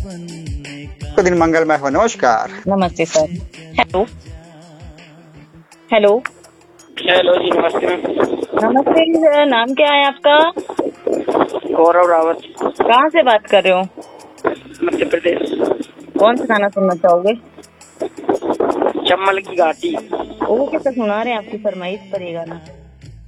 तो दिन मंगलमय हो। नमस्कार। नमस्ते सर। हेलो हेलो हेलो जी, नमस्ते। नमस्ते सर, नाम क्या है आपका? गौरव रावत। कहाँ से बात कर रहे हो? मध्य प्रदेश। कौन सा गाना सुनना चाहोगे? चम्मल की घाटी। ओके सर, सुना रहे हैं आपकी फरमाइश पर ये गाना।